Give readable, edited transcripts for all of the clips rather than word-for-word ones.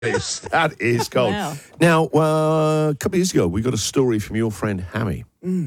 That is gold. Wow. Now, a couple of years ago, we got a story from your friend Hammy.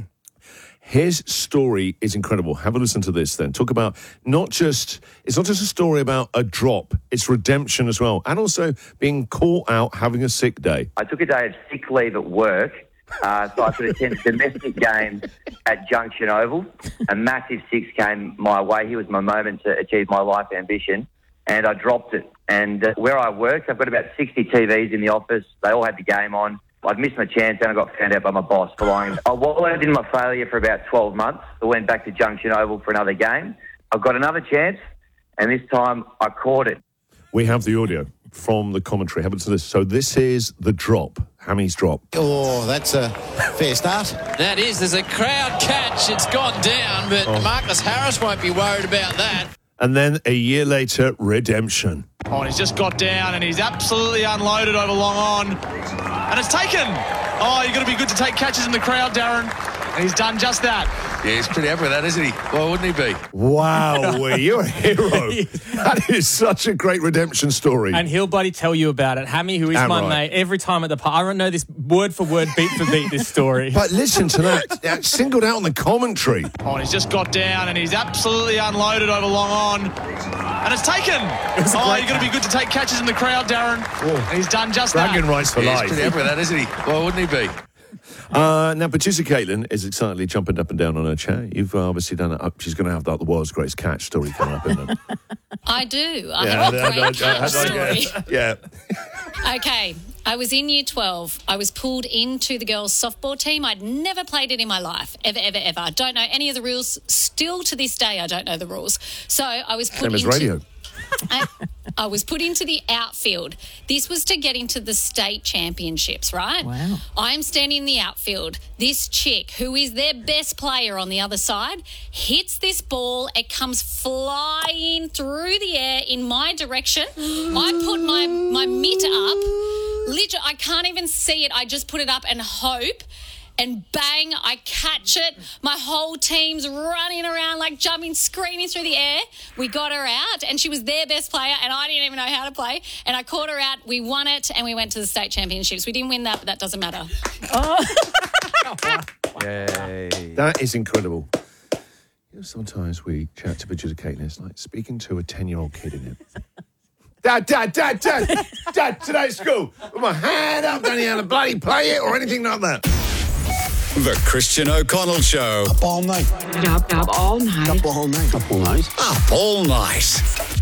His story is incredible. Have a listen to this then. Talk about it's not just a story about a drop, it's redemption as well. And also being caught out having a sick day. I took a day of sick leave at work so I could attend domestic games at Junction Oval. A massive six came my way. Here was my moment to achieve my life ambition, and I dropped it. And where I worked, I've got about 60 TVs in the office. They all had the game on. I'd missed my chance, and I got found out by my boss for lying. I wallowed in my failure for about 12 months. I went back to Junction Oval for another game. I got another chance, and this time I caught it. We have the audio from the commentary. Have a listen to this. So this is the drop, Hammy's drop. Oh, that's a fair start. That is. There's a crowd catch. It's gone down, but Marcus Harris won't be worried about that. And then a year later, redemption. Oh, and he's just got down and he's absolutely unloaded over long on. And it's taken. Oh, you've got to be good to take catches in the crowd, Darren. And he's done just that. Yeah, he's pretty happy with that, isn't he? Why wouldn't he be? Wow, you're a hero. That is such a great redemption story. And he'll bloody tell you about it. Hammy, who is Damn my right. mate, every time at the park. I don't know this word for word, beat for beat, this story. But listen to that. That's singled out on the commentary. Oh, and he's just got down and he's absolutely unloaded over long on. And it's taken. Oh, you've got to be good to take catches in the crowd, Darren. And he's done just that. Bragging rights for Yeah, life. he's pretty happy with that, isn't he? Why wouldn't he be? Now, producer Caitlin is excitedly jumping up and down on her chair. You've obviously done it up. She's going to have the world's greatest catch story coming up, isn't it? I do. I have a great catch story. Yeah. Okay, I was in year 12. I was pulled into the girls' softball team. I'd never played it in my life, ever, ever, ever. I don't know any of the rules. Still to this day, I don't know the rules. So I was put Same as into... radio. I was put into the outfield. This was to get into the state championships, right? Wow. I'm standing in the outfield. This chick, who is their best player on the other side, hits this ball. It comes flying through the air in my direction. I put my mitt up. Literally, I can't even see it. I just put it up and hope. And bang, I catch it. My whole team's running around, like jumping, screaming through the air. We got her out, and she was their best player, and I didn't even know how to play. And I caught her out. We won it, and we went to the state championships. We didn't win that, but that doesn't matter. Yay. That is incredible. You know, sometimes we chat to producer Caitlin. It's like speaking to a 10-year-old kid in it. Dad, today at school, with my hand up, don't know how to bloody play it or anything like that. The Christian O'Connell Show. Up all night. Up all night. Up all night. Up all night. Up all night.